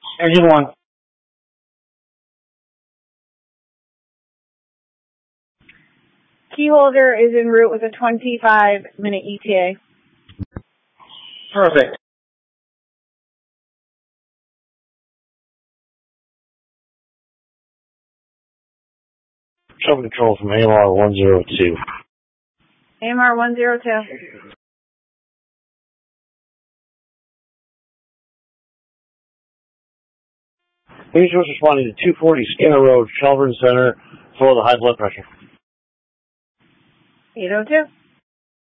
Engine 1. Key holder is en route with a 25-minute ETA. Perfect. Trouble control from AMR 102. AMR 102. Angels responding to 240 Skinner Road, Shelburne Center, for the high blood pressure. 802.